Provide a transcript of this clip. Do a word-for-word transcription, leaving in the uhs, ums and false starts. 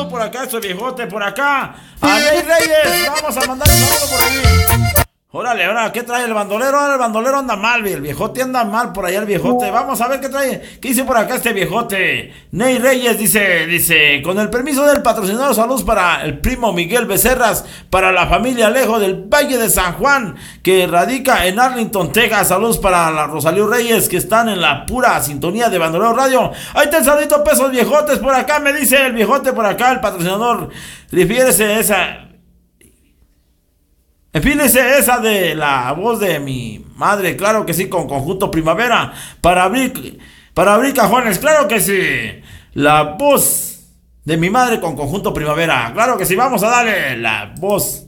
saludo por acá, este viejote, por acá. A Ney Reyes, vamos a mandar un saludo por ahí. Órale, ahora, ¿qué trae el bandolero? Ahora el bandolero anda mal, el viejote anda mal por allá el viejote. Vamos a ver qué trae. ¿Qué dice por acá este viejote? Ney Reyes dice, dice, con el permiso del patrocinador, saludos para el primo Miguel Becerras, para la familia Alejo del Valle de San Juan, que radica en Arlington, Texas. Saludos para la Rosalío Reyes, que están en la pura sintonía de Bandolero Radio. Ahí está el saludito, pesos viejotes, por acá me dice el viejote, por acá el patrocinador. Refiérese a esa... Fíjese esa de la voz de mi madre, claro que sí, con Conjunto Primavera, para abrir, para abrir cajones, claro que sí, la voz de mi madre con Conjunto Primavera, claro que sí, vamos a darle la voz